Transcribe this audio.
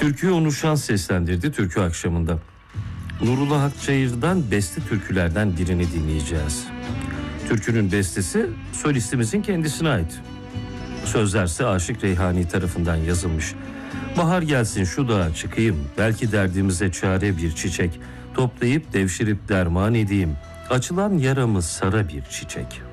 Türküyü Onur Şans seslendirdi türkü akşamında. Nurullah Akçayır'dan beste türkülerden birini dinleyeceğiz. Türkünün bestesi solistimizin kendisine ait. Sözlerse Aşık Reyhani tarafından yazılmış. Bahar gelsin şu dağa çıkayım, belki derdimize çare bir çiçek. Toplayıp devşirip derman edeyim, açılan yaramı sara bir çiçek.